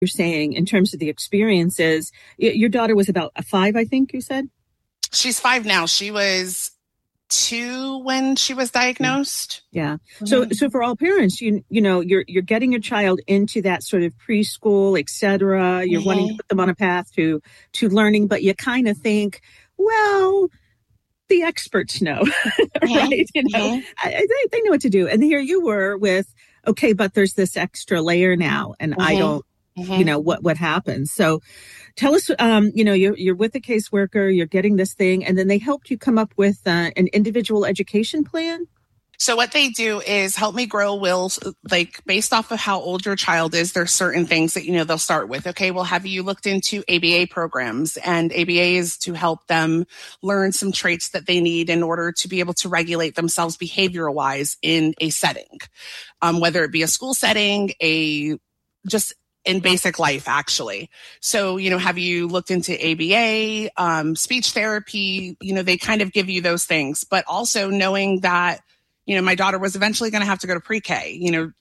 you're saying in terms of the experiences. Your daughter was about 5, I think you said? She's 5 now. She was 2 when she was diagnosed. Yeah. Mm-hmm. So for all parents, you know, you're getting your child into that sort of preschool, et cetera. You're wanting to put them on a path to learning, but you kind of think, well, the experts know, right? You know, they know what to do. And here you were with, okay, but there's this extra layer now, and I don't, you know, what happens. So tell us, you know, you're with a caseworker, you're getting this thing, and then they helped you come up with an individual education plan? So what they do is Help Me Grow will, like, based off of how old your child is, there's certain things that, you know, they'll start with. Okay, well, have you looked into ABA programs? And ABA is to help them learn some traits that they need in order to be able to regulate themselves behavioral wise in a setting, whether it be a school setting, just in basic life, actually. So, you know, have you looked into ABA, speech therapy? You know, they kind of give you those things, but also knowing that, you know, my daughter was eventually going to have to go to pre-K. You know,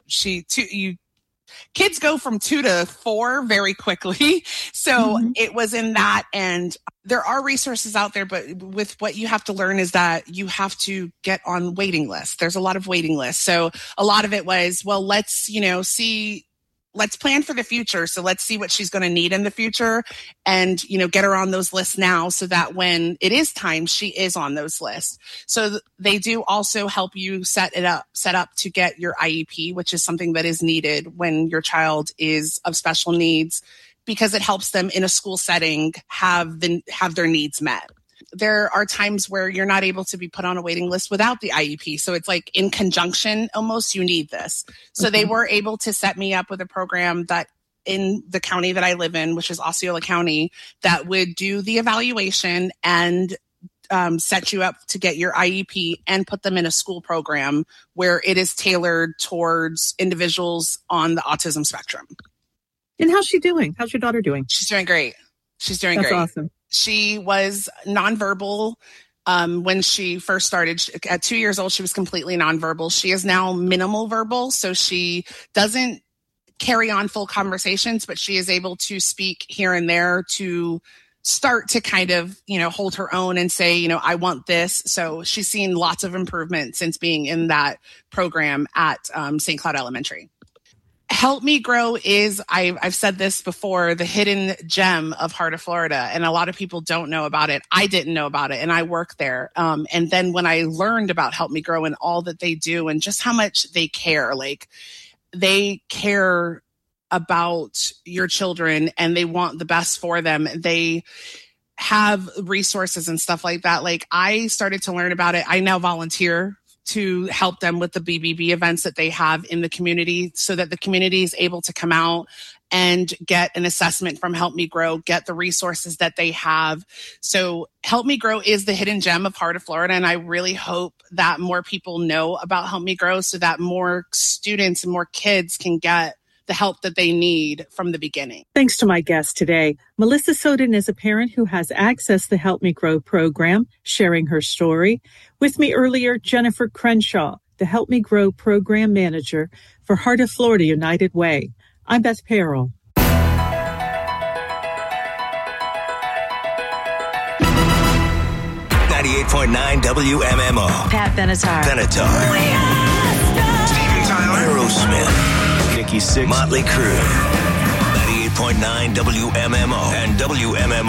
kids go from 2 to 4 very quickly. So it was in that, and there are resources out there, but with what you have to learn is that you have to get on waiting lists. There's a lot of waiting lists. So a lot of it was, well, let's plan for the future. So let's see what she's going to need in the future and, you know, get her on those lists now so that when it is time, she is on those lists. So they do also help you set up to get your IEP, which is something that is needed when your child is of special needs, because it helps them in a school setting have their needs met. There are times where you're not able to be put on a waiting list without the IEP. So it's like in conjunction, almost, you need this. So they were able to set me up with a program that in the county that I live in, which is Osceola County, that would do the evaluation and set you up to get your IEP and put them in a school program where it is tailored towards individuals on the autism spectrum. And how's she doing? How's your daughter doing? She's doing great. She's doing great. That's awesome. She was nonverbal when she first started. At 2 years old, she was completely nonverbal. She is now minimal verbal, so she doesn't carry on full conversations, but she is able to speak here and there to start to kind of, you know, hold her own and say, you know, I want this. So she's seen lots of improvement since being in that program at St. Cloud Elementary. Help Me Grow is, I've said this before, the hidden gem of Heart of Florida. And a lot of people don't know about it. I didn't know about it, and I work there. And then when I learned about Help Me Grow and all that they do and just how much they care, like they care about your children and they want the best for them. They have resources and stuff like that. Like I started to learn about it. I now volunteer to help them with the BBB events that they have in the community so that the community is able to come out and get an assessment from Help Me Grow, get the resources that they have. So Help Me Grow is the hidden gem of Heart of Florida. And I really hope that more people know about Help Me Grow so that more students and more kids can get the help that they need from the beginning. Thanks to my guest today. Melissa Soden is a parent who has accessed the Help Me Grow program, sharing her story. With me earlier, Jennifer Crenshaw, the Help Me Grow program manager for Heart of Florida United Way. I'm Beth Perrell. 98.9 WMMO. Pat Benatar. Steven Tyler. Aerosmith. Nikki Sixx. Motley Crue. 98.9 WMMO and WMMR.